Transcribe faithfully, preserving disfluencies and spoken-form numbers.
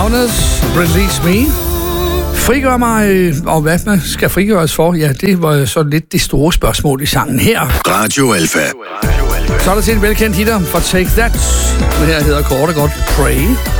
Corners, Release Me. Frigør mig, og hvad man skal frigøres for, ja, det var så lidt det store spørgsmål i sangen her. Radio Alpha. Så er der til en velkendt hitter for Take That. Den her hedder kort og godt Pray.